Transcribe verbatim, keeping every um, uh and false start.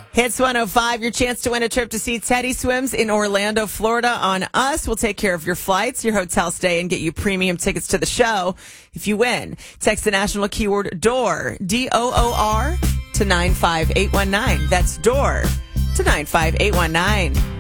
Hits one oh five, your chance to win a trip to see Teddy Swims in Orlando, Florida on us. We'll take care of your flights, your hotel stay, and get you premium tickets to the show if you win. Text the national keyword DOOR, D O O R, to nine five eight one nine. That's DOOR to nine five eight one nine.